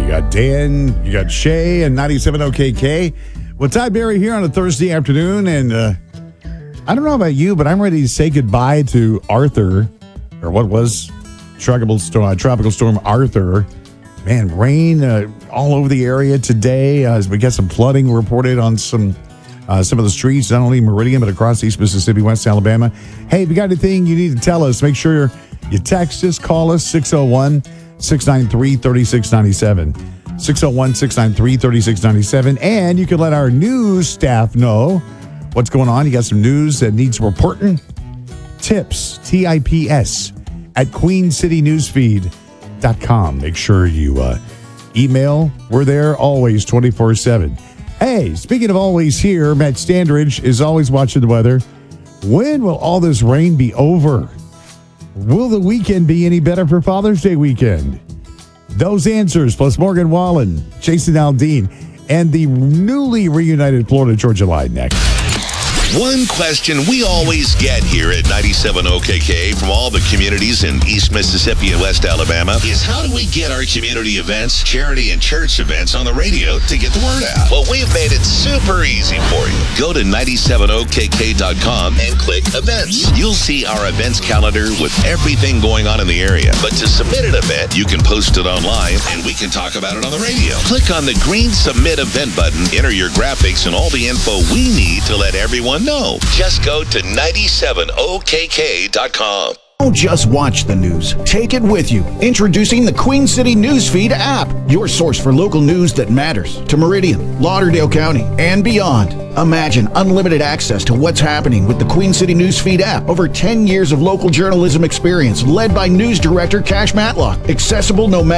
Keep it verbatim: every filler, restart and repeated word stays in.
got Dan, you got Shay, and ninety-seven O K K. Well, Ty Berry here on a Thursday afternoon, and uh, I don't know about you, but I'm ready to say goodbye to Arthur, or what was tropical storm, uh, tropical storm Arthur. Man, rain uh, all over the area today. Uh, we got some flooding reported on some uh, some of the streets, not only Meridian, but across East Mississippi, West Alabama. Hey, if you got anything you need to tell us, make sure you text us, call us, six oh one, six nine three, three six nine seven. six oh one, six nine three, three six nine seven. And you can let our news staff know what's going on. You got some news that needs reporting? Tips, T I P S, at queen city newsfeed dot com. Make sure you uh, email. We're there always twenty-four seven. Hey, speaking of always here, Matt Standridge is always watching the weather. When will all this rain be over? Will the weekend be any better for Father's Day weekend? Those answers, plus Morgan Wallen, Jason Aldean, and the newly reunited Florida Georgia Line next. One question we always get here at ninety-seven O K K from all the communities in East Mississippi and West Alabama is how do we get our community events, charity and church events on the radio to get the word out? Well, we've made it super easy for you. Go to ninety-seven O K K dot com and click events. You'll see our events calendar with everything going on in the area. But to submit an event, you can post it online and we can talk about it on the radio. Click on the green submit event button, enter your graphics and all the info we need to let everyone know. Just go to ninety-seven O K K dot com. Don't just watch the news. Take it with you. Introducing the Queen City Newsfeed app, your source for local news that matters to Meridian, Lauderdale County, and beyond. Imagine unlimited access to what's happening with the Queen City Newsfeed app. Over ten years of local journalism experience led by news director Cash Matlock. Accessible no matter